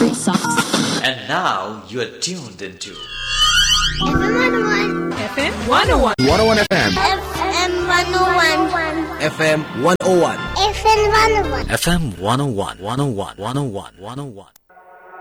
free socks. And now you are tuned into FM 101. 101 FM. FM 101. FM 101. FM 101. FM 101, 101, 101, 101.